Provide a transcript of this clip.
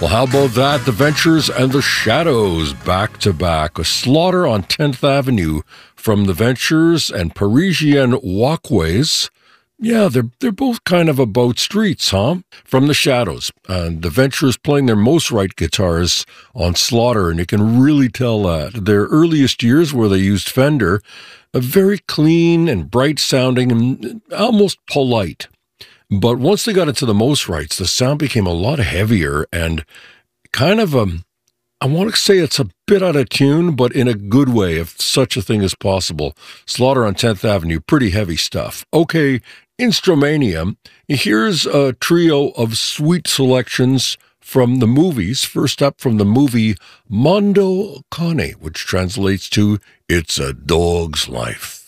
Well, how about that? The Ventures and the Shadows back to back. A Slaughter on 10th Avenue from the Ventures and Parisian Walkways. Yeah, they're both kind of about streets, huh? From the Shadows. The Ventures playing their most right guitars on Slaughter, and you can really tell that. Their earliest years where they used Fender, a very clean and bright sounding and almost polite. But once they got into the most rights, the sound became a lot heavier and kind of I want to say it's a bit out of tune, but in a good way, if such a thing is possible. Slaughter on 10th Avenue, pretty heavy stuff. Okay, Instrumania. Here's a trio of sweet selections from the movies. First up from the movie Mondo Cane, which translates to It's a Dog's Life.